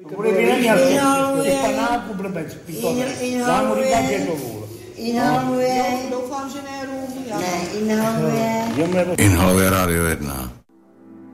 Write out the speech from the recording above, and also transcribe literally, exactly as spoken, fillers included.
Bude vyleniat z panáku blbec, pitone. Vám mu říkat, že to vůl. Inhaluje. Doufám, že ne rum. Ne, inhaluje. Inhaluje Rádio jedna.